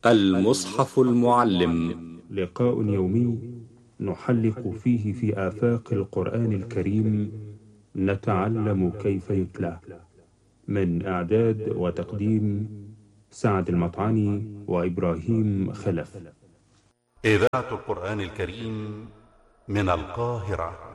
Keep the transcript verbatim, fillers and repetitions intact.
المصحف المعلم، لقاء يومي نحلق فيه في آفاق القرآن الكريم، نتعلم كيف يتلى. من إعداد وتقديم سعد المطعني وإبراهيم خلف. إذاعة القرآن الكريم من القاهرة.